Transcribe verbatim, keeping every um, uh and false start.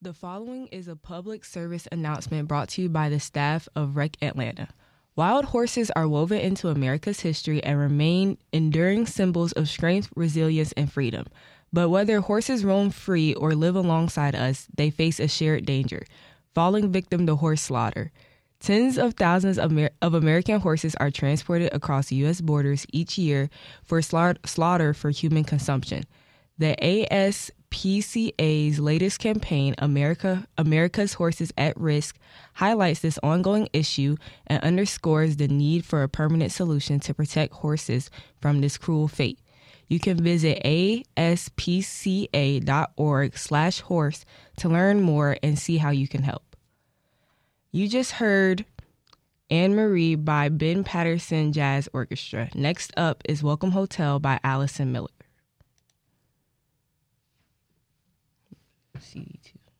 The following is a public service announcement brought to you by the staff of Rec Atlanta. Wild horses are woven into America's history and remain enduring symbols of strength, resilience, and freedom. But whether horses roam free or live alongside us, they face a shared danger, falling victim to horse slaughter. Tens of thousands of, Amer- of American horses are transported across U S borders each year for sla- slaughter for human consumption. The A S P C A's latest campaign, America, America's Horses at Risk, highlights this ongoing issue and underscores the need for a permanent solution to protect horses from this cruel fate. You can visit A S P C A dot org slash horse to learn more and see how you can help. You just heard Anne Marie by Ben Patterson Jazz Orchestra. Next up is Welcome Hotel by Allison Miller. C D two.